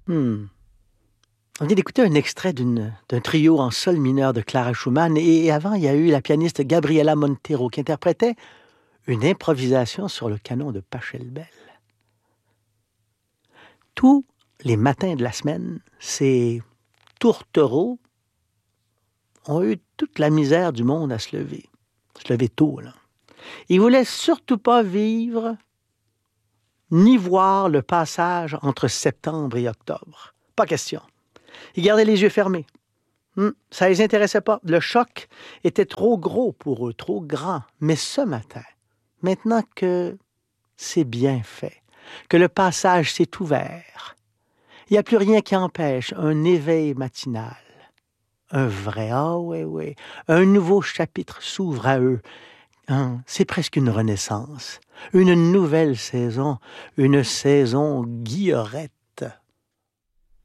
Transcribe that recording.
Hmm. On vient d'écouter un extrait d'un trio en sol mineur de Clara Schumann et avant, il y a eu la pianiste Gabriela Montero qui interprétait une improvisation sur le canon de Pachelbel. Tous les matins de la semaine, ces tourtereaux ont eu toute la misère du monde à se lever tôt, là. Ils voulaient surtout pas vivre ni voir le passage entre septembre et octobre. Pas question. Ils gardaient les yeux fermés. Ça les intéressait pas. Le choc était trop gros pour eux, trop grand. Mais ce matin, maintenant que c'est bien fait, que le passage s'est ouvert, il n'y a plus rien qui empêche un éveil matinal. Un vrai, ah oui, oui, un nouveau chapitre s'ouvre à eux. C'est presque une renaissance, une nouvelle saison, une saison guillerette.